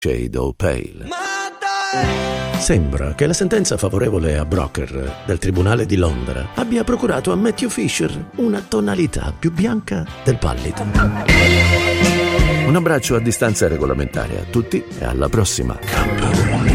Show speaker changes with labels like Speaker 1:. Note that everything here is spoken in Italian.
Speaker 1: Shade o Pale. Sembra che la sentenza favorevole a Broker del Tribunale di Londra abbia procurato a Matthew Fisher una tonalità più bianca del pallido. Un abbraccio a distanza regolamentare a tutti e alla prossima.